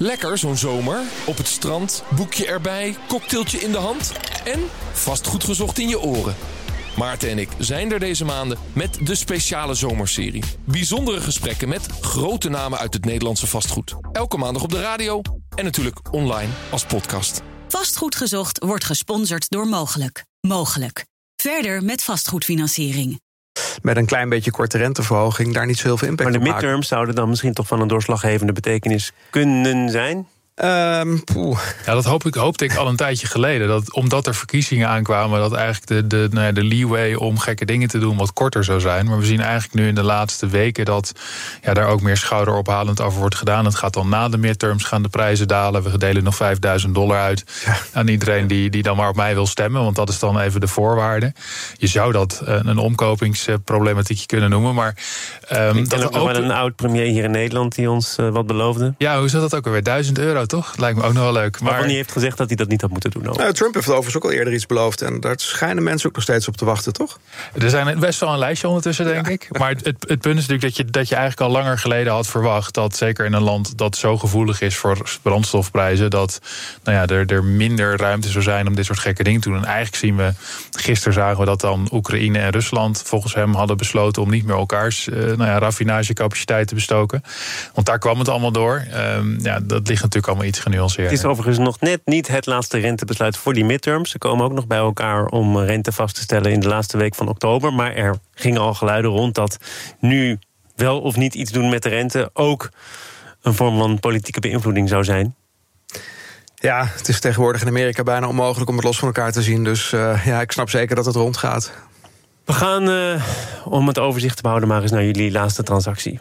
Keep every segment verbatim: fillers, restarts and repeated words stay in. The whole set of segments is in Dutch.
Lekker zo'n zomer. Op het strand, boekje erbij, cocktailtje in de hand en vastgoed gezocht in je oren. Maarten en ik zijn er deze maanden met de speciale zomerserie. Bijzondere gesprekken met grote namen uit het Nederlandse vastgoed. Elke maandag op de radio en natuurlijk online als podcast. Vastgoed gezocht wordt gesponsord door Mogelijk. Mogelijk. Verder met vastgoedfinanciering. Met een klein beetje korte renteverhoging daar niet zo heel veel impact op maken. Maar de midterms zouden dan misschien toch van een doorslaggevende betekenis kunnen zijn? Um, ja, dat hoop ik, hoopte ik al een tijdje geleden. Dat, omdat er verkiezingen aankwamen, dat eigenlijk de, de, nou ja, de leeway om gekke dingen te doen wat korter zou zijn. Maar we zien eigenlijk nu in de laatste weken dat ja, daar ook meer schouderophalend over wordt gedaan. Het gaat dan na de midterms, gaan de prijzen dalen. We delen nog vijfduizend dollar uit ja. aan iedereen die, die dan maar op mij wil stemmen. Want dat is dan even de voorwaarde. Je zou dat een, een omkopingsproblematiekje kunnen noemen. Maar um, ik ken dat ook nog wel een oud premier hier in Nederland die ons uh, wat beloofde. Ja, hoe zat dat ook alweer? Duizend euro. Toch? Lijkt me ook nog wel leuk. Maar Waarvan hij heeft gezegd dat hij dat niet had moeten doen. Nou, Trump heeft overigens ook al eerder iets beloofd. En daar schijnen mensen ook nog steeds op te wachten, toch? Er zijn best wel een lijstje ondertussen, denk ja. ik. Maar het, het punt is natuurlijk dat je, dat je eigenlijk al langer geleden had verwacht dat zeker in een land dat zo gevoelig is voor brandstofprijzen, dat nou ja, er, er minder ruimte zou zijn om dit soort gekke dingen te doen. En eigenlijk zien we, gisteren zagen we dat dan Oekraïne en Rusland volgens hem hadden besloten om niet meer elkaars uh, nou ja, raffinagecapaciteit te bestoken. Want daar kwam het allemaal door. Um, ja, dat ligt natuurlijk allemaal iets genuanceerd. Het is overigens nog net niet het laatste rentebesluit voor die midterms. Ze komen ook nog bij elkaar om rente vast te stellen in de laatste week van oktober. Maar er gingen al geluiden rond dat nu wel of niet iets doen met de rente ook een vorm van politieke beïnvloeding zou zijn. Ja, het is tegenwoordig in Amerika bijna onmogelijk om het los van elkaar te zien. Dus uh, ja, ik snap zeker dat het rondgaat. We gaan, uh, om het overzicht te behouden, maar eens naar jullie laatste transactie.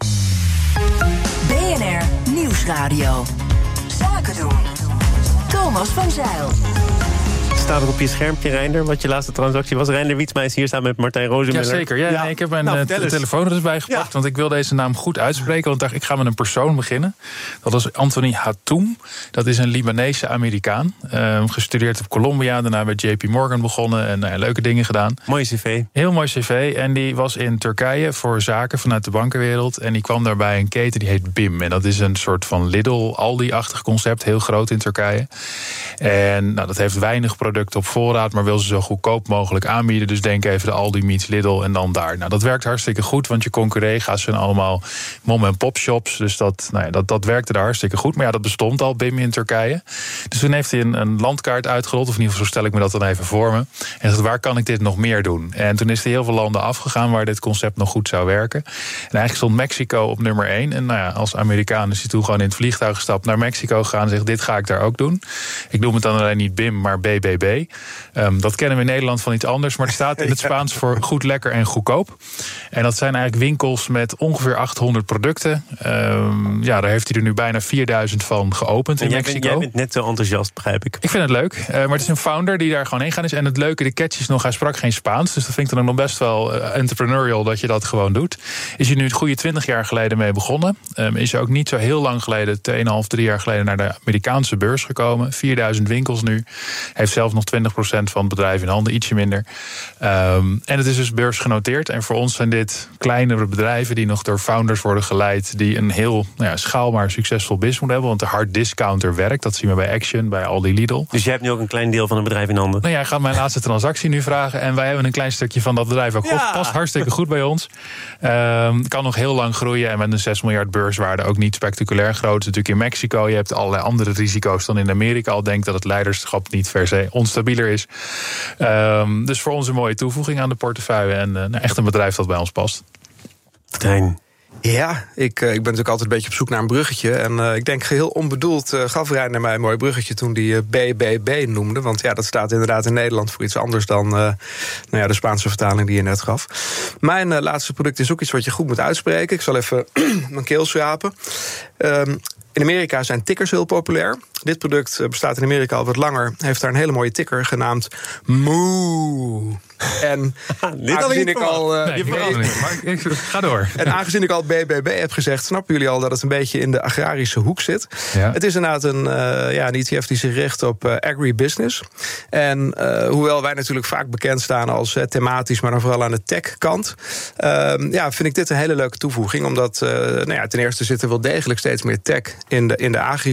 B N R Nieuwsradio. Zaken doen. Thomas van Zijl. Staat het op je schermpje, Reinder, wat je laatste transactie was? Reinder Wietsma is hier samen met Martijn Rozenmuller. Jazeker, ja, ja. Nee, ik heb mijn nou, te- telefoon er dus bij gepakt, ja. want ik wil deze naam goed uitspreken. Want dacht, ik ga met een persoon beginnen. Dat is Anthony Hatoum. Dat is een Libanese Amerikaan. Uh, gestudeerd op Columbia, daarna bij J P Morgan begonnen en uh, leuke dingen gedaan. Mooi cv. Heel mooi cv. En die was in Turkije voor zaken vanuit de bankenwereld. En die kwam daarbij een keten die heet B I M. En dat is een soort van Lidl, Aldi-achtig concept, heel groot in Turkije. En nou, dat heeft weinig producten op voorraad, maar wil ze zo goedkoop mogelijk aanbieden. Dus denk even de Aldi meets Lidl en dan daar. Nou, dat werkt hartstikke goed, want je conculega's zijn allemaal mom-en-pop shops. Dus dat, nou ja, dat, dat werkte daar hartstikke goed. Maar ja, dat bestond al, B I M in Turkije. Dus toen heeft hij een, een landkaart uitgerold, of in ieder geval zo stel ik me dat dan even voor me. En gezegd, waar kan ik dit nog meer doen? En toen is hij heel veel landen afgegaan waar dit concept nog goed zou werken. En eigenlijk stond Mexico op nummer één. En nou ja, als Amerikaan is hij toen gewoon in het vliegtuig gestapt, naar Mexico gegaan en zegt, dit ga ik daar ook doen. Ik noem het dan alleen niet B I M, maar B B B. Um, dat kennen we in Nederland van iets anders, maar het staat in het Spaans voor goed, lekker en goedkoop. En dat zijn eigenlijk winkels met ongeveer achthonderd producten. Um, ja, daar heeft hij er nu bijna vierduizend van geopend in jij Mexico. Bent, jij bent net zo enthousiast, begrijp ik. Ik vind het leuk, uh, maar het is een founder die daar gewoon heen gaat is. En het leuke, de catch is nog, hij sprak geen Spaans, dus dat vind ik dan nog best wel uh, entrepreneurial dat je dat gewoon doet. Is hij nu het goede twintig jaar geleden mee begonnen. Um, is hij ook niet zo heel lang geleden, tweeënhalf, drie jaar geleden, naar de Amerikaanse beurs gekomen. vierduizend winkels nu. Hij heeft zelf nog twintig procent van het bedrijf in handen, ietsje minder. Um, en het is dus beursgenoteerd. En voor ons zijn dit kleinere bedrijven die nog door founders worden geleid, die een heel nou ja, schaalbaar succesvol business moeten hebben. Want de hard discounter werkt. Dat zien we bij Action, bij Aldi Lidl. Dus jij hebt nu ook een klein deel van een bedrijf in handen? Nou ja, gaat mijn laatste transactie nu vragen. En wij hebben een klein stukje van dat bedrijf ook. Ja. Past hartstikke goed bij ons. Um, kan nog heel lang groeien. En met een zes miljard beurswaarde ook niet spectaculair groot. Dus natuurlijk in Mexico. Je hebt allerlei andere risico's dan in Amerika. Al denk dat het leiderschap niet per se onstabieler is. Um, dus voor ons een mooie toevoeging aan de portefeuille. En uh, nou, echt een bedrijf dat bij ons past. Trein. Ja, ik, uh, ik ben natuurlijk altijd een beetje op zoek naar een bruggetje. En uh, ik denk geheel onbedoeld uh, gaf Reinder mij een mooi bruggetje toen die uh, B B B noemde. Want ja, dat staat inderdaad in Nederland voor iets anders dan uh, nou ja, de Spaanse vertaling die je net gaf. Mijn uh, laatste product is ook iets wat je goed moet uitspreken. Ik zal even mijn keel schrapen. Um, In Amerika zijn tickers heel populair. Dit product bestaat in Amerika al wat langer. Heeft daar een hele mooie ticker genaamd Moo. En aangezien ik al... Uh, nee, ik nee, niet, maar ik, ga door. En aangezien ik al B B B heb gezegd, snappen jullie al dat het een beetje in de agrarische hoek zit. Ja. Het is inderdaad een, uh, ja, een E T F die zich richt op uh, agribusiness. En uh, hoewel wij natuurlijk vaak bekend staan als uh, thematisch, maar dan vooral aan de tech-kant, uh, ja, vind ik dit een hele leuke toevoeging. Omdat uh, nou ja, ten eerste zit er wel degelijk steeds meer tech in de, in de agri